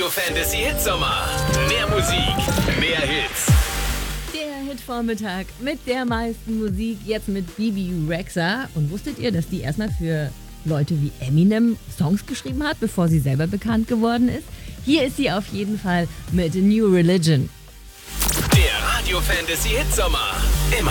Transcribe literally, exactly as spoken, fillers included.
Radio Fantasy Hitsommer. Mehr Musik, mehr Hits. Der Hitvormittag mit der meisten Musik, jetzt mit Bibi Rexha. Und wusstet ihr, dass die erstmal für Leute wie Eminem Songs geschrieben hat, bevor sie selber bekannt geworden ist? Hier ist sie auf jeden Fall mit New Religion. Der Radio Fantasy Hitsommer. Immer